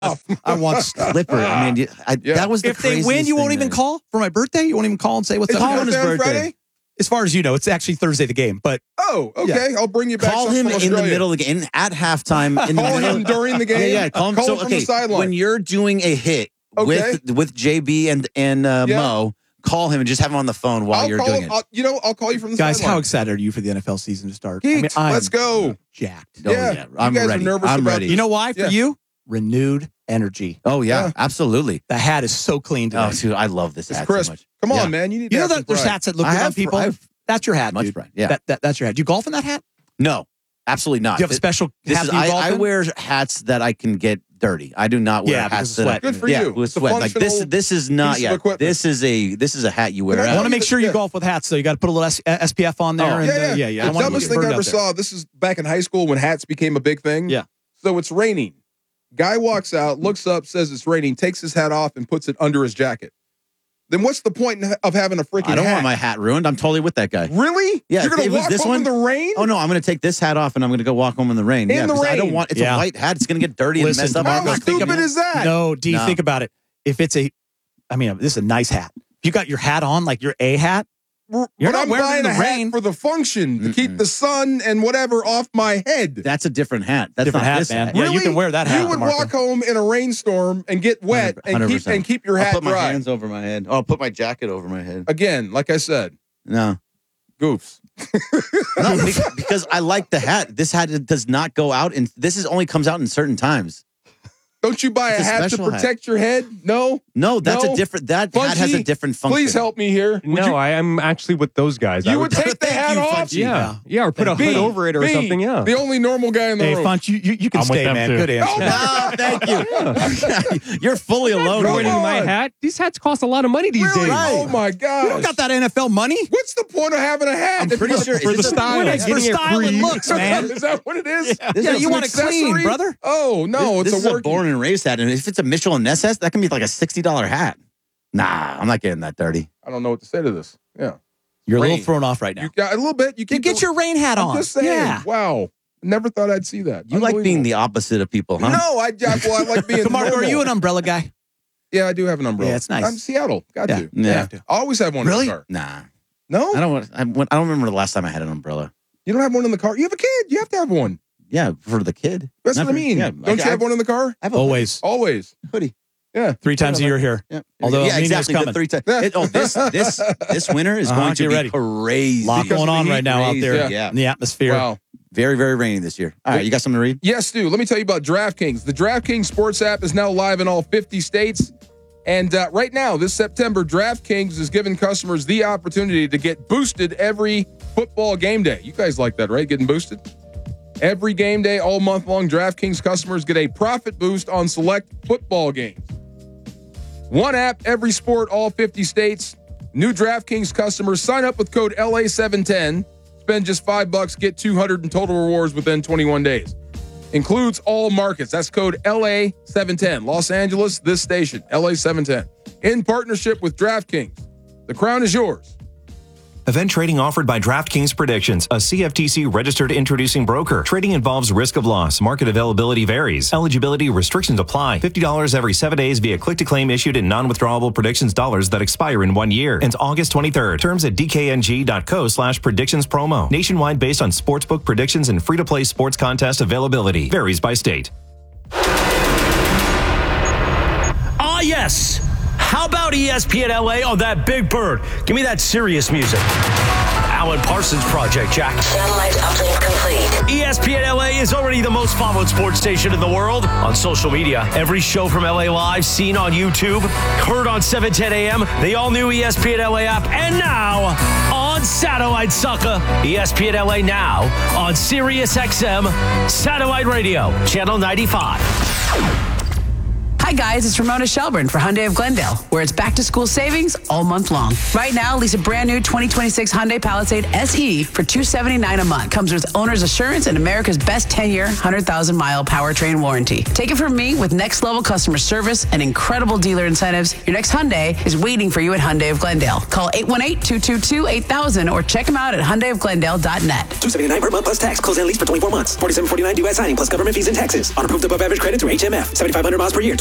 I want Slipper. I mean, that was the if they win, you won't even call for my birthday. You won't even call and say what's up. Call on his birthday. Friday? As far as you know, it's actually Thursday the game. But okay. I'll bring you back. Call him in the middle of the game at halftime. Call him during the game. Yeah. Call him from the sideline. When you're doing a hit with JB and Mo, call him and just have him on the phone while you're doing it. I'll call you from the guys, sideline. how excited are you for the NFL season to start? Geeks, let's go. Jacked. Yeah, I'm you guys ready. Are nervous I'm about ready. You know why? For you, renewed energy. Oh yeah, absolutely. The hat is so clean today. Oh, dude, I love this hat crisp. so much. Come on, man. You need. You know that there's hats that look good on people. That's your hat, much dude. pride. Yeah, that's your hat. Do you golf in that hat? No, absolutely not. Do you have a special hat you golf I in? wear hats that I can get dirty. I do not wear hats that sweat. Good for you. with sweat. Like this is not. Yeah, this is a hat you wear. I want to make sure you golf with hats, so you got to put a little SPF on there. The dumbest thing I ever saw. This is back in high school when hats became a big thing. Yeah. So it's raining. Guy walks out, looks up, says it's raining, takes his hat off, and puts it under his jacket. Then what's the point of having a freaking hat? I don't want my hat ruined. I'm totally with that guy. Really? Yeah. You're going to walk home in the rain? Oh, no. I'm going to take this hat off, and I'm going to go walk home in the rain. In the rain? I don't want... It's a white hat. It's going to get dirty and messed up. How stupid is that? No, D, think about it. If it's this is a nice hat. If you got your hat on, like your A hat, you're not wearing the rain for the function to keep the sun and whatever off my head. That's a different hat. That's different not hat, this man. hat. Yeah, you can wear that hat. You would walk home in a rainstorm and get wet and keep your hat I'll put dry. my hands over my head. I'll put my jacket over my head. Again, like I said. No. Goofs. No, because I like the hat. This hat does not go out, and this only comes out in certain times. Don't you buy a hat to protect your head? No? No, that's a different... That hat has a different function. Please help me here. I am actually with those guys. You would take the hat off? Yeah, or put a hood over it or something, yeah. The only normal guy in the room. Hey, Funch, you can stay, man. Good answer. No, thank you. You're fully alone. Ruining my hat. These hats cost a lot of money these days. Oh, my God. You don't got that NFL money? What's the point of having a hat? I'm pretty sure... For the style. For style and looks, man. Is that what it is? Yeah, you want it clean, brother. Oh, no, this it's is a born and raised hat, and if it's a Michelin SS, that can be like a $60 hat. Nah, I'm not getting that dirty. I don't know what to say to this. Yeah. You're a little thrown off right now. You got a little bit. You get your rain hat on. I'm just saying. Yeah. Wow. Never thought I'd see that. You like being the opposite of people, huh? No, I like being So, Marco, normal. are you an umbrella guy? Yeah, I do have an umbrella. Yeah, it's nice. I'm Seattle. Got to. Yeah. I always have one in the car. Nah. No? I don't remember the last time I had an umbrella. You don't have one in the car? You have a kid. You have to have one. Yeah, for the kid. That's what I mean. Yeah, don't you have one in the car? I have Always. hoodie. Yeah. 3 times a year here. Yeah. Although exactly. coming. 3 times. This winter is going to be crazy. A lot going on right now out there in the atmosphere. Wow. Very, very rainy this year. All right, you got something to read? Yes, Stu. Let me tell you about DraftKings. The DraftKings Sports app is now live in all 50 states. And right now, this September, DraftKings is giving customers the opportunity to get boosted every football game day. You guys like that, right? Getting boosted? Every game day, all month long, DraftKings customers get a profit boost on select football games. One app, every sport, all 50 states. New DraftKings customers sign up with code LA710. Spend just $5, get $200 in total rewards within 21 days. Includes all markets. That's code LA710. Los Angeles, this station, LA710. In partnership with DraftKings. The crown is yours. Event trading offered by DraftKings Predictions, a CFTC registered introducing broker. Trading involves risk of loss. Market availability varies. Eligibility restrictions apply. $50 every 7 days via click-to-claim issued in non-withdrawable predictions dollars that expire in 1 year. Ends August 23rd. Terms at dkng.co/predictions promo. Nationwide based on sportsbook predictions and free-to-play sports contest availability. Varies by state. Ah, yes. How about ESPN LA on that big bird? Give me that serious music. Alan Parsons Project, Jack. Satellite uplink complete. ESPN LA is already the most followed sports station in the world on social media. Every show from LA Live seen on YouTube, heard on 710 AM, the all-new ESPN LA app, and now on satellite sucker. ESPN LA now on Sirius XM Satellite Radio, Channel 95. Hi guys, it's Ramona Shelburne for Hyundai of Glendale, where it's back to school savings all month long. Right now, lease a brand new 2026 Hyundai Palisade SE for $279 a month. Comes with owner's assurance and America's best 10-year, 100,000-mile powertrain warranty. Take it from me, with next level customer service and incredible dealer incentives, your next Hyundai is waiting for you at Hyundai of Glendale. Call 818-222-8000 or check them out at HyundaiofGlendale.net. $279 per month plus tax. Close and lease for 24 months. $47.49 due at signing plus government fees and taxes. On approved above average credit through HMF. 7,500 miles per year.